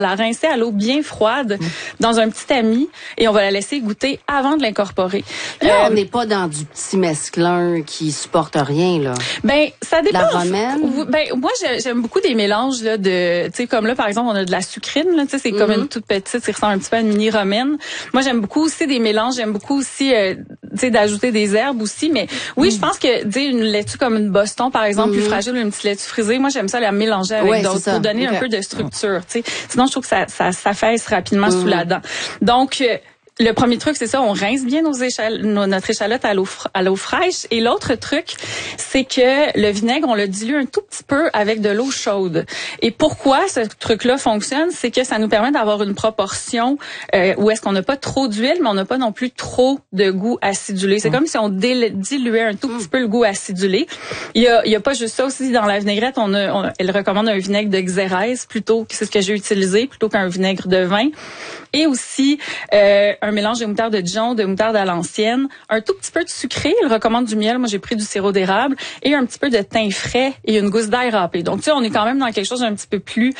la rincer à l'eau bien froide dans un petit tamis et on va la laisser goûter avant de l'incorporer. Là, on n'est pas dans du petit mesclun qui supporte rien, là. Ben, ça dépend. La romaine? Ben, moi, j'aime beaucoup des mélanges, là, de, tu sais, comme là, par exemple, on a de la sucrine, là, tu sais, c'est comme une toute petite, ça ressemble un petit peu à une mini romaine. Moi, j'aime beaucoup aussi des mélanges, j'aime beaucoup aussi, tu sais, d'ajouter des herbes aussi, mais oui, je pense que, tu sais, une laitue comme une Boston, par exemple, plus fragile, une petite laitue frisée, moi, j'aime ça la mélanger avec d'autres pour donner un peu de structure, tu sais. Sinon, je trouve que ça s'affaisse rapidement sous la dent. Donc, le premier truc, c'est ça, on rince bien notre échalote à l'eau fraîche. Et l'autre truc, c'est que le vinaigre, on le dilue un tout petit peu avec de l'eau chaude. Et pourquoi ce truc-là fonctionne, c'est que ça nous permet d'avoir une proportion où est-ce qu'on n'a pas trop d'huile, mais on n'a pas non plus trop de goût acidulé. C'est comme si on diluait un tout petit peu le goût acidulé. Il y a pas juste ça aussi dans la vinaigrette. Elle recommande un vinaigre de Xérès plutôt, c'est ce que j'ai utilisé, plutôt qu'un vinaigre de vin. Et aussi un mélange de moutarde de Dijon, de moutarde à l'ancienne, un tout petit peu de sucré, il recommande du miel, moi j'ai pris du sirop d'érable, et un petit peu de thym frais et une gousse d'ail râpée. Donc tu sais, on est quand même dans quelque chose d'un petit peu plus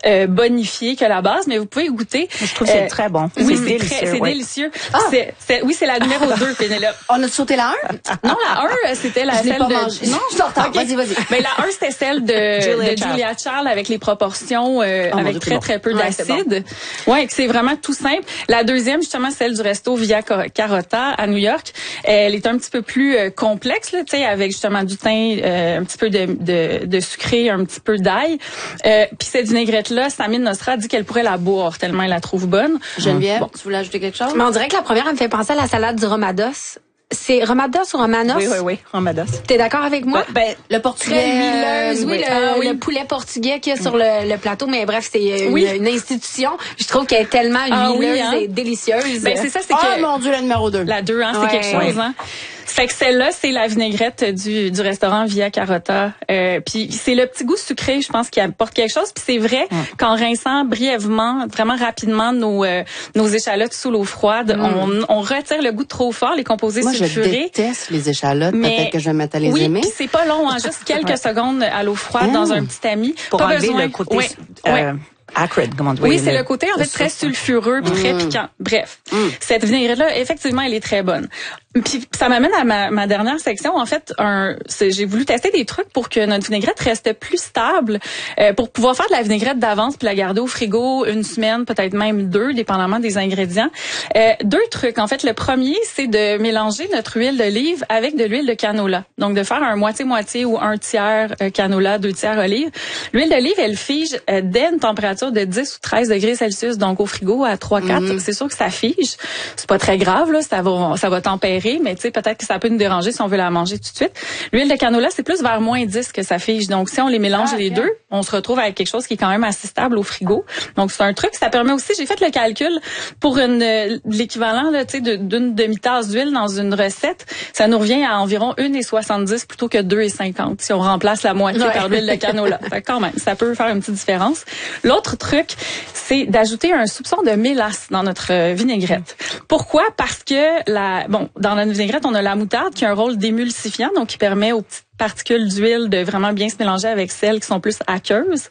bonifié que la base, mais vous pouvez goûter. Je trouve que c'est très bon. Oui, c'est délicieux. Oui, c'est la numéro 2, Pénélope. On a sauté la 1? Non, la 1, c'était la celle de... Non, je t'entends. Okay. Vas-y. Ben, la 1, c'était celle de Julia Child avec les proportions, avec très peu d'acide. Ouais, c'est vraiment tout simple. La deuxième, justement, celle du resto Via Carota à New York, elle est un petit peu plus complexe, là, tu sais, avec justement du thym, un petit peu de sucré, un petit peu d'ail. Puis cette vinaigrette-là, Samine Nostra dit qu'elle pourrait la boire tellement elle la trouve bonne. Geneviève, tu voulais ajouter quelque chose? Mais on dirait que la première, elle me fait penser à la salade du Romados. C'est Romados ou Romanos? Oui, Romados. T'es d'accord avec moi? Ben, le portugais. Très huileuse, le poulet portugais qu'il y a sur le plateau. Mais bref, c'est une institution. Je trouve qu'elle est tellement huileuse et délicieuse. Ben, c'est ça, c'est que... Oh mon Dieu, la numéro 2. La 2, hein, c'est quelque chose, hein. Fait que celle-là, c'est la vinaigrette du restaurant Via Carota. Puis c'est le petit goût sucré, je pense, qui apporte quelque chose. Puis c'est vrai qu'en rinçant brièvement, vraiment rapidement nos échalotes sous l'eau froide, on retire le goût trop fort, les composés sulfurés. Moi, je déteste les échalotes. Peut-être que je vais mettre à les aimer. Oui, puis c'est pas long, hein, juste quelques secondes à l'eau froide dans un petit tamis. Pour pas enlever besoin. le côté acrid, comment on dit. Oui, c'est le côté en fait très sulfureux puis très piquant. Bref, cette vinaigrette-là, effectivement, elle est très bonne. Puis ça m'amène à ma dernière section. En fait, j'ai voulu tester des trucs pour que notre vinaigrette reste plus stable, pour pouvoir faire de la vinaigrette d'avance puis la garder au frigo une semaine, peut-être même 2, dépendamment des ingrédients. 2 trucs. En fait, le premier, c'est de mélanger notre huile d'olive avec de l'huile de canola. Donc, de faire un moitié-moitié ou un tiers canola, 2 tiers olive. L'huile d'olive, elle fige dès une température de 10 ou 13 degrés Celsius, donc au frigo à 3-4. C'est sûr que ça fige. C'est pas très grave, là, ça va tempérer, mais tu sais, peut-être que ça peut nous déranger si on veut la manger tout de suite. L'huile de canola, c'est plus vers moins 10 que ça fige. Donc, si on les mélange les deux, on se retrouve avec quelque chose qui est quand même assez stable au frigo. Donc, c'est un truc. Ça permet aussi, j'ai fait le calcul pour l'équivalent, là, tu sais, d'une demi-tasse d'huile dans une recette. Ça nous revient à environ 1,70 plutôt que 2,50 si on remplace la moitié par l'huile de canola. Fait quand même, ça peut faire une petite différence. L'autre truc, c'est d'ajouter un soupçon de mélasse dans notre vinaigrette. Pourquoi? Parce que dans la vinaigrette, on a la moutarde qui a un rôle d'émulsifiant, donc qui permet aux petites particules d'huile de vraiment bien se mélanger avec celles qui sont plus aqueuses.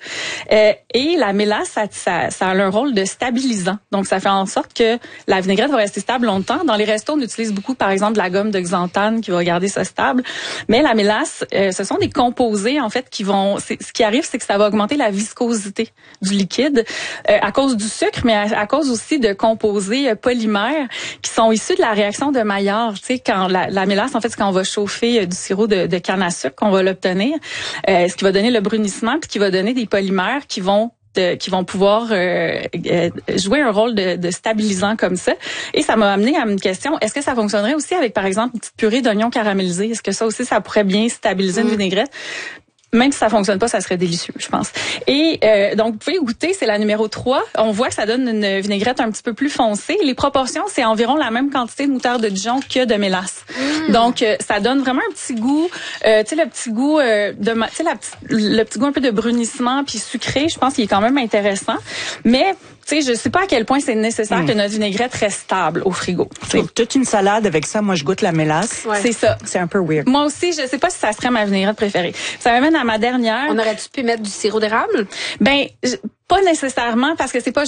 Et la mélasse, ça a un rôle de stabilisant. Donc, ça fait en sorte que la vinaigrette va rester stable longtemps. Dans les restos, on utilise beaucoup, par exemple, de la gomme de xanthane qui va garder ça stable. Mais la mélasse, ce sont des composés, en fait, ce qui arrive, c'est que ça va augmenter la viscosité du liquide à cause du sucre, mais à cause aussi de composés polymères qui sont issus de la réaction de Maillard. Tu sais, quand la mélasse, en fait, c'est quand on va chauffer du sirop de canne à sucre qu'on va l'obtenir, ce qui va donner le brunissement puis qui va donner des polymères qui vont pouvoir jouer un rôle de stabilisant comme ça. Et ça m'a amené à une question, est-ce que ça fonctionnerait aussi avec, par exemple, une petite purée d'oignons caramélisés? Est-ce que ça aussi, ça pourrait bien stabiliser une vinaigrette? Même si ça fonctionne pas, ça serait délicieux, je pense. Et donc, vous pouvez goûter, c'est la numéro 3. On voit que ça donne une vinaigrette un petit peu plus foncée. Les proportions, c'est environ la même quantité de moutarde de Dijon que de mélasse. Donc, ça donne vraiment un petit goût, tu sais, le petit goût le petit goût un peu de brunissement puis sucré. Je pense qu'il est quand même intéressant. Mais tu sais, je sais pas à quel point c'est nécessaire que notre vinaigrette reste stable au frigo. Donc, toute une salade avec ça, moi, je goûte la mélasse. Ouais. C'est ça. C'est un peu weird. Moi aussi, je sais pas si ça serait ma vinaigrette préférée. Ça m'amène à ma dernière. On aurait-tu pu mettre du sirop d'érable? Ben, pas nécessairement, parce que c'est pas